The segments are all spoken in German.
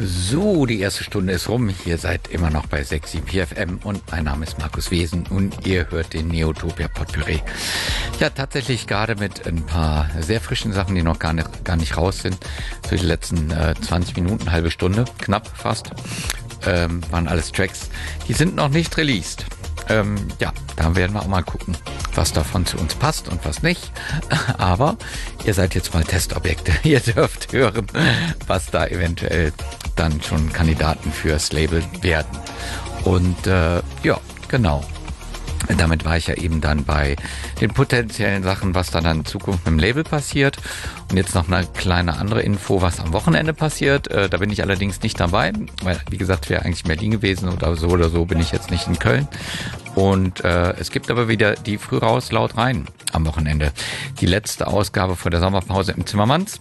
So, die erste Stunde ist rum. Ihr seid immer noch bei 674 FM und mein Name ist Markus Wesen und ihr hört den Neotopia Potpourri. Ja, tatsächlich gerade mit ein paar sehr frischen Sachen, die noch gar nicht raus sind. So die letzten 20 Minuten, halbe Stunde, knapp fast, waren alles Tracks. Die sind noch nicht released. Ja, da werden wir auch mal gucken, was davon zu uns passt und was nicht. Aber ihr seid jetzt mal Testobjekte. Ihr dürft hören, was da eventuell dann schon Kandidaten fürs Label werden. Und ja, genau. Damit war ich ja eben dann bei den potenziellen Sachen, was dann in Zukunft mit dem Label passiert. Und jetzt noch eine kleine andere Info, was am Wochenende passiert. Da bin ich allerdings nicht dabei, weil, wie gesagt, wäre eigentlich in Berlin gewesen oder so bin ich jetzt nicht in Köln. Und es gibt aber wieder die Früh raus, laut rein am Wochenende. Die letzte Ausgabe vor der Sommerpause im Zimmermanns.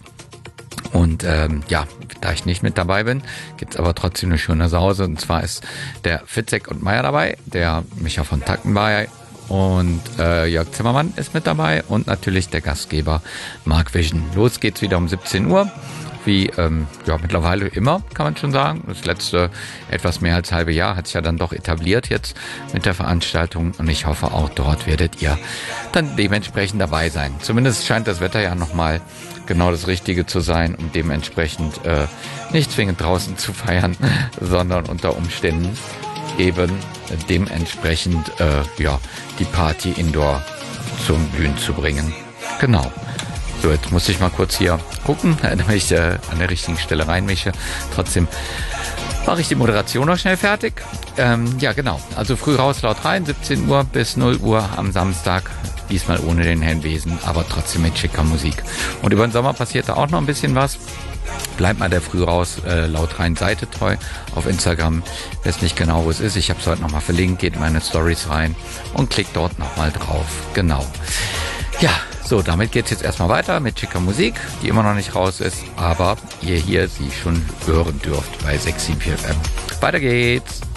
Und ja, da ich nicht mit dabei bin, gibt's aber trotzdem eine schöne Sause. Und zwar ist der Fitzek und Meier dabei, der Micha von Tackenbay und Jörg Zimmermann ist mit dabei und natürlich der Gastgeber Mark Vision. Los geht's wieder um 17 Uhr. Wie ja mittlerweile immer, kann man schon sagen. Das letzte etwas mehr als halbe Jahr hat sich ja dann doch etabliert jetzt mit der Veranstaltung und ich hoffe auch dort werdet ihr dann dementsprechend dabei sein. Zumindest scheint das Wetter ja nochmal genau das Richtige zu sein, um dementsprechend nicht zwingend draußen zu feiern, sondern unter Umständen eben dementsprechend ja die Party indoor zum Blühen zu bringen. Genau. So, jetzt muss ich mal kurz hier gucken, damit ich an der richtigen Stelle reinmische. Trotzdem mache ich die Moderation noch schnell fertig. Ja, genau. Also früh raus, laut rein, 17 Uhr bis 0 Uhr am Samstag. Diesmal ohne den Herrn Wesen, aber trotzdem mit schicker Musik. Und über den Sommer passiert da auch noch ein bisschen was. Bleibt mal der früh raus, laut rein Seite treu auf Instagram. Weiß nicht genau, wo es ist. Ich habe es heute nochmal verlinkt. Geht in meine Stories rein und klickt dort nochmal drauf. Genau. Ja, so, damit geht's jetzt erstmal weiter mit schicker Musik, die immer noch nicht raus ist, aber ihr hier sie schon hören dürft bei 674 FM. Weiter geht's.